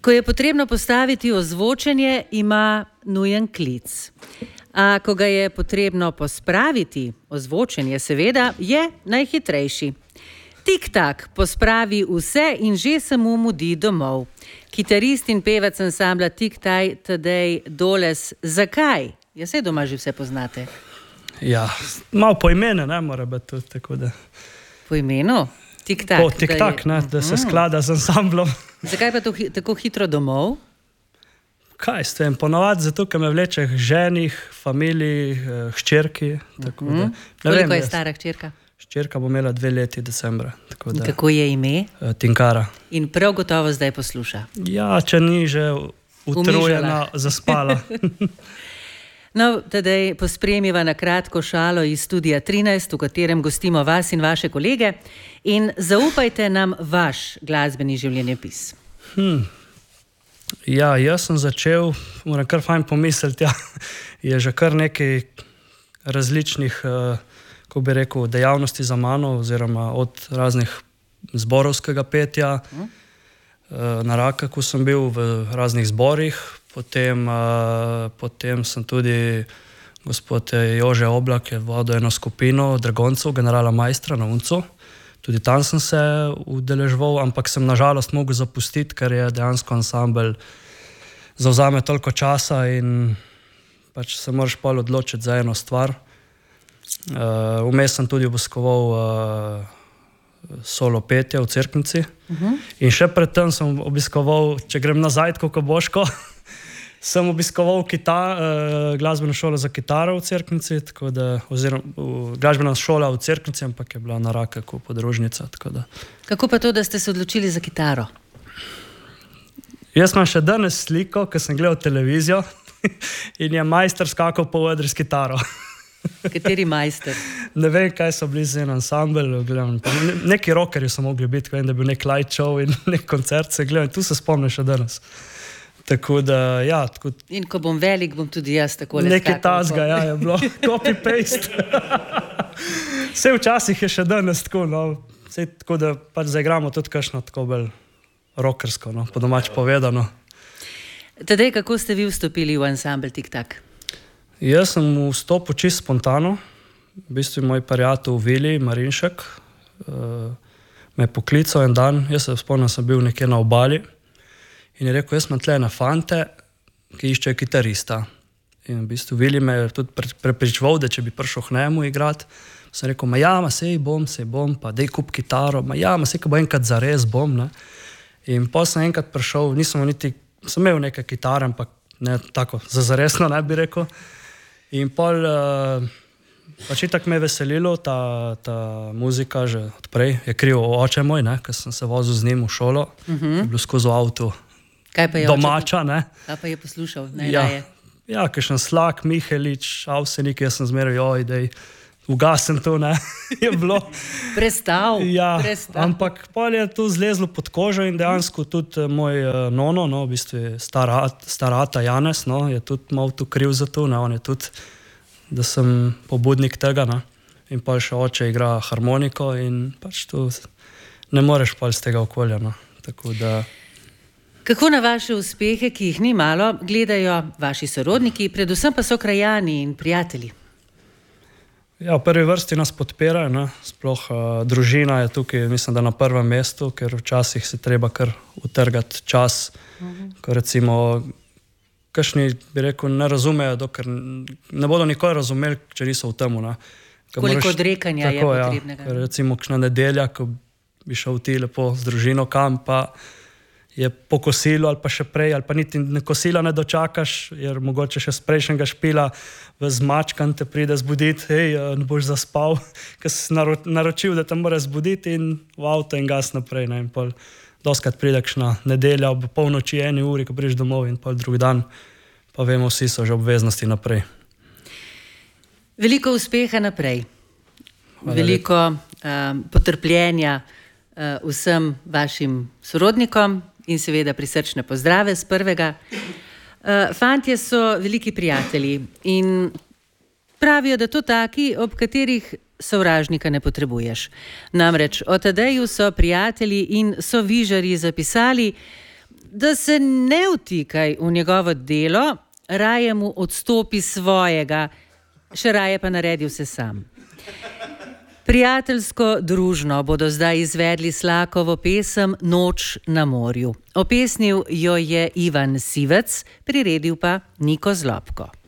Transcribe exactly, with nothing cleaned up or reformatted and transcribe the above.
Ko je potrebno postaviti ozvočenje, ima nujen klic. A ko ga je potrebno pospraviti, ozvočenje seveda, je najhitrejši. Tik-tak pospravi vse in že se mu mudi domov. Kitarist in pevec ansambla Tik-taj Tadej Doles. Zakaj? Ja, saj doma že vse poznate. Ja, malo po imenu, ne, mora biti tudi tako da. Po imenu? Tik-tak. Po tik-tak, ne, da se sklada z ansamblom. Zakaj pa to, tako hitro domov? Kaj s tem? Ponovadi zato, ker me vleče k ženih, familiji, hčerki. Tako da. Koliko je stara hčerka? Hčerka bo imela dve leti decembra. Tako da. Kako je ime? Tinkara. In prav gotovo zdaj posluša. Ja, če ni že utrujena, zaspala. No, tedaj pospremiva na kratko šalo iz Studia trinajst, v katerem gostimo vas in vaše kolege, in zaupajte nam vaš glasbeni življenjepis. Hmm. Ja, jaz sem začel, moram kar fajn pomisliti, ja, je že kar nekaj različnih, kako bi rekel, dejavnosti za mano, oziroma od raznih zborovskega petja, hmm. na Rakaku sem bil v raznih zborih. Potem, uh, potem sem tudi gospod Jože Oblak je vodil eno skupino Dragoncev, generala Majstra na Uncu. Tudi tam sem se udeleževal, ampak sem nažalost mogel zapustiti, ker je dejansko ansambel zavzame toliko časa in pač se moraš pol odločiti za eno stvar. Uh, vmes sem tudi obiskoval uh, solo petje v Cerknici. Uh-huh. In še predtem sem obiskoval, če grem nazaj, kako Boško, sem obiskoval kita, uh, glasbeno šolo za kitaro v Cerknici, tako da, oziroma uh, glasbena šola v Cerknici, ampak je bila na Rakaku podružnica. Tako da. Kako pa to, da ste se odločili za kitaro? Jaz imam še danes sliko, ko sem gledal televizijo in je majster skakal po odru s kitaro. Kateri majster? Ne vem, kaj so bili z en ansambel, gledam, neki rockerji so mogli biti, vem, da je bil nek light show in nek koncert, se gledam, tu se spomnim še danes. Tako da, ja. Tako, in ko bom velik, bom tudi jaz tako le skakal. Nekaj tazga, ja, je bilo, copy-paste. Vse včasih je še danes tako, no, vse tako da pač zaigramo tudi kakšno tako bolj rockersko, no, po domač povedano. Tadej, kako ste vi vstopili v ansambel Tik-tak? Jaz sem vstopil čisto spontano. V bistvu moj prijatelj Vili Marinšek uh, me je poklical en dan. Jaz se spomnim, sem bil nekje na obali in je rekel, jaz imam tle na fante, ki iščejo kitarista. In v bistvu Vili me je tudi prepričval, da če bi prišel k njemu igrati, sem rekel, ma ja, ma sej bom, sej bom, pa dej kup kitaro, ma ja, ma sej, ko bo enkrat zares bom, ne. In potem sem enkrat prišel, nisem niti, sem imel nekaj kitare, ampak ne tako, zazaresno ne bi rekel. In pol, uh, pač itak me je veselilo, ta, ta muzika že odprej, je kriv oče moj, ne, ker sem se vozil z njim v šolo, uh-huh. je bil skozi avto domača, ne. Kaj pa je poslušal najraje? Ja, ja, kakšen Slak, Mihelič, Avsenik, jaz sem zmeraj, joj, dej, ugasen to, ne, je bilo. Prestav, ja, prestav. Ampak pol je to zlezlo pod kožo in dejansko tudi moj uh, nono, no, v bistvu star, star ata Janez, no, je tudi malo tu kriv za to, ne, on je tudi, da sem pobudnik tega, ne, in pol še oče igra harmoniko in pač tu ne moreš pol z tega okolja, no, tako da. Kako na vaše uspehe, ki jih ni malo, gledajo vaši sorodniki, predvsem pa so krajani in prijatelji? Ja, v prvi vrsti nas podpirajo, ne? Sploh uh, družina je tukaj, mislim, da na prvem mestu, ker včasih se treba kar utrgati čas, uh-huh. ko recimo, kakšni bi rekel, ne razumejo, dokler ne bodo nikoli razumeli, če niso v temu. Ne? Koliko moraš, odrekanja tako, je potrebnega. Ja, recimo, kakšna nedelja, ko bi šel ti lepo z družino kam, pa je po kosilu ali pa še prej, ali pa niti kosila ne dočakaš, jer mogoče še z prejšnjega špila v zmačkan te pride zbuditi, hej, ne boš zaspal, ker si naročil, da te mora zbuditi in v avto in gas naprej. Ne? In pol doskrat pride kakšna nedelja ob polnoči, eni uri, ko prideš domov in pol drugi dan, pa vemo, vsi so že obveznosti naprej. Veliko uspeha naprej. Hvala Veliko um, potrpljenja uh, vsem vašim sorodnikom in seveda prisrčne pozdrave z prvega. Uh, fantje so veliki prijatelji in pravijo, da to taki, ob katerih sovražnika ne potrebuješ. Namreč o Tadeju so prijatelji in so vižarji zapisali, da se ne vtikaj v njegovo delo, raje mu odstopi svojega, še raje pa naredi vse sam. Prijateljsko družno bodo zdaj izvedli Slakovo pesem Noč na morju. Opesnil jo je Ivan Sivec, priredil pa Niko Zlobko.